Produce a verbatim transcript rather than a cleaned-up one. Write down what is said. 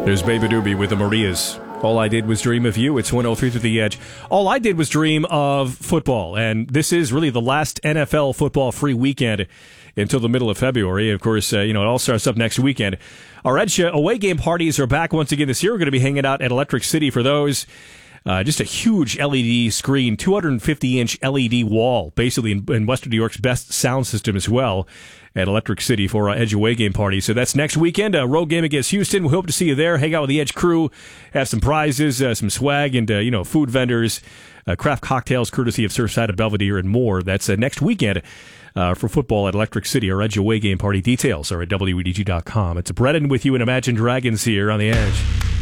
There's Baby Doobie with the Marias. All I did was dream of you. It's one oh three through the edge. All I did was dream of football, and this is really the last N F L football-free weekend until the middle of February. Of course, uh, you know, it all starts up next weekend. Our Edge away game parties are back once again this year. We're going to be hanging out at Electric City for those. Uh, just a huge L E D screen, two hundred fifty inch L E D wall, basically in, in Western New York's best sound system as well at Electric City for our Edge away game party. So that's next weekend, a road game against Houston. We hope to see you there. Hang out with the Edge crew, have some prizes, uh, some swag, and, uh, you know, food vendors, uh, craft cocktails courtesy of Surfside of Belvedere, and more. That's uh, next weekend uh, for football at Electric City. Our Edge away game party details are at W E D G dot com. It's Brennan with you and Imagine Dragons here on the Edge.